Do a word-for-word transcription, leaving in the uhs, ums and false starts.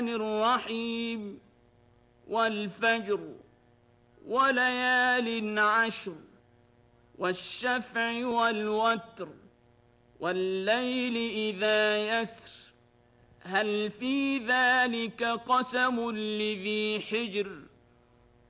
الرحيم والفجر وليال عشر والشفع والوتر والليل إذا يسر هل في ذلك قسم لذي حجر